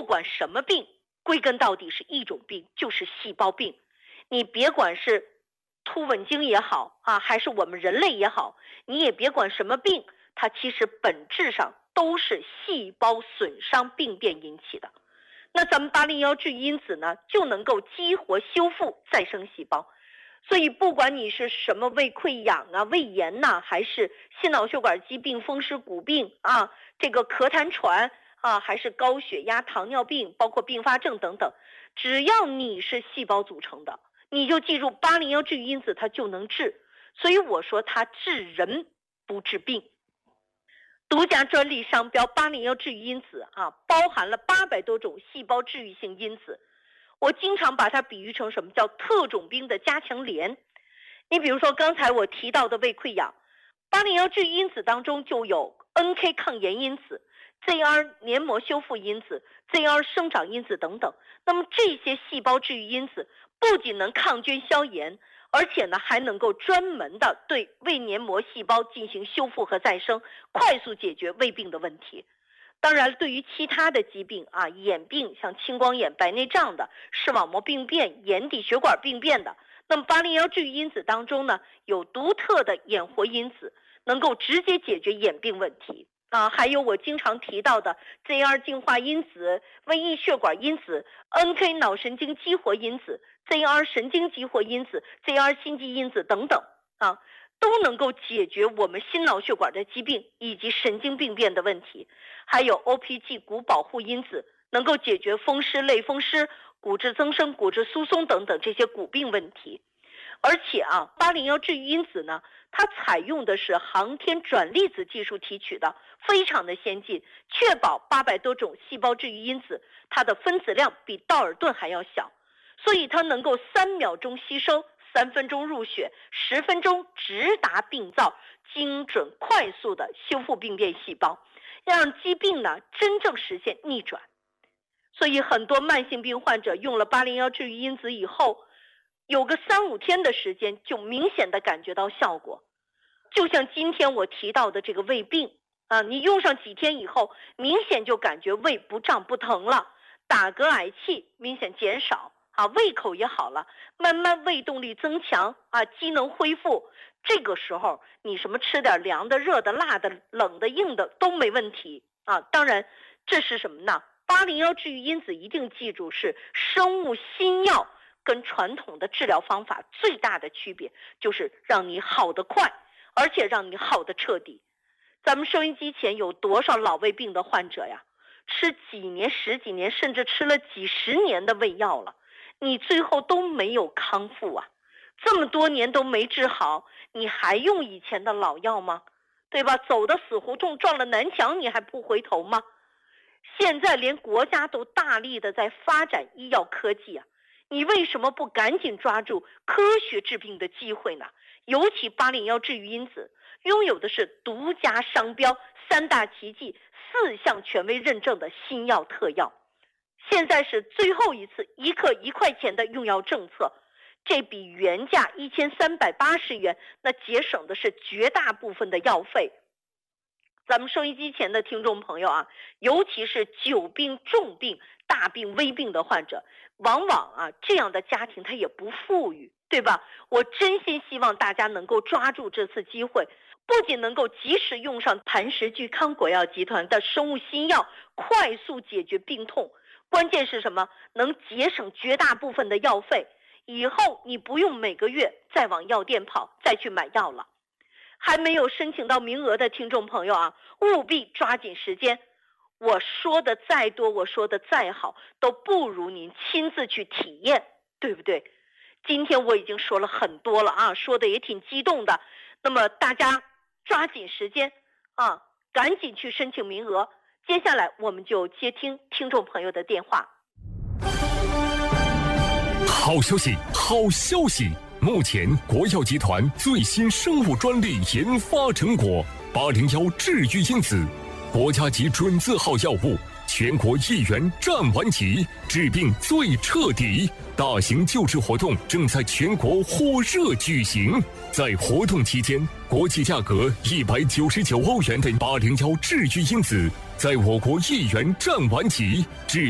管什么病，归根到底是一种病，就是细胞病。你别管是突吻鲸也好啊，还是我们人类也好，你也别管什么病，它其实本质上都是细胞损伤病变引起的。那咱们801治愈因子呢，就能够激活修复再生细胞。所以不管你是什么胃溃疡啊、胃炎呐，还是心脑血管疾病、风湿骨病啊，这个咳痰喘啊，还是高血压、糖尿病，包括并发症等等，只要你是细胞组成的，你就记住801治愈因子它就能治。所以我说它治人不治病。独家专利商标801治愈因子啊，包含了800多种细胞治愈性因子。我经常把它比喻成什么叫特种兵的加强连。你比如说刚才我提到的胃溃疡，801治愈因子当中就有 NK 抗炎因子、ZR 黏膜修复因子、ZR 生长因子等等。那么这些细胞治愈因子不仅能抗菌消炎，而且呢还能够专门的对胃黏膜细胞进行修复和再生，快速解决胃病的问题。当然对于其他的疾病啊，眼病像青光眼、白内障的，视网膜病变、眼底血管病变的，那么801治愈因子当中呢，有独特的眼活因子，能够直接解决眼病问题啊。还有我经常提到的 ZR 净化因子、胃液血管因子、NK 脑神经激活因子、ZR 神经激活因子、ZR 心肌因子等等啊，都能够解决我们心脑血管的疾病以及神经病变的问题。还有 OPG 骨保护因子，能够解决风湿、类风湿、骨质增生、骨质疏松等等这些骨病问题。而且啊，801治愈因子呢，它采用的是航天转粒子技术提取的，非常的先进，确保800多种细胞治愈因子，它的分子量比道尔顿还要小，所以它能够3秒钟吸收，3分钟入血，10分钟直达病灶，精准快速的修复病变细胞，让疾病呢真正实现逆转。所以很多慢性病患者用了801治愈因子以后，有个3-5天的时间就明显的感觉到效果。就像今天我提到的这个胃病啊，你用上几天以后，明显就感觉胃不胀不疼了，打嗝嗳气明显减少啊，胃口也好了，慢慢胃动力增强啊，机能恢复。这个时候你什么吃点凉的、热的、辣的、冷的、硬的都没问题啊。当然这是什么呢？801治愈因子一定记住是生物新药跟传统的治疗方法最大的区别，就是让你好得快，而且让你好得彻底。咱们收音机前有多少老胃病的患者呀？吃几年、10几年，甚至吃了几十年的胃药了，你最后都没有康复啊！这么多年都没治好，你还用以前的老药吗？对吧？走的死胡同撞了南墙，你还不回头吗？现在连国家都大力的在发展医药科技啊，你为什么不赶紧抓住科学治病的机会呢？尤其801治愈因子拥有的是独家商标、3大奇迹、4项权威认证的新药特药。现在是最后一次1克1块钱的用药政策，这比原价1380元，那节省的是绝大部分的药费。咱们收音机前的听众朋友啊，尤其是久病、重病、大病、危病的患者，往往啊这样的家庭他也不富裕，对吧？我真心希望大家能够抓住这次机会，不仅能够及时用上磐石聚康国药集团的生物新药，快速解决病痛，关键是什么？能节省绝大部分的药费，以后你不用每个月再往药店跑，再去买药了。还没有申请到名额的听众朋友啊，务必抓紧时间。我说的再多，我说的再好，都不如您亲自去体验，对不对？今天我已经说了很多了啊，说的也挺激动的。那么大家抓紧时间啊，赶紧去申请名额。接下来我们就接听听众朋友的电话。 好消息，好消息！目前国药集团最新生物专利研发成果801治愈因子，国家级准字号药物，全国1元占完即，治病最彻底。大型救治活动正在全国火热举行，在活动期间，国际价格199欧元的801治愈因子，在我国1元占完即，治